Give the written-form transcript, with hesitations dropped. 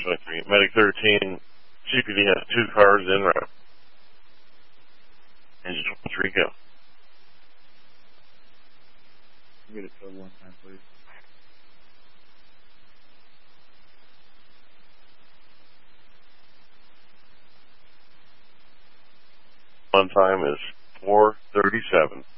1023. Medic 13, CPD has 2 cars en route. Engine 23, go. Get it towed one time, please. On time is 4:37.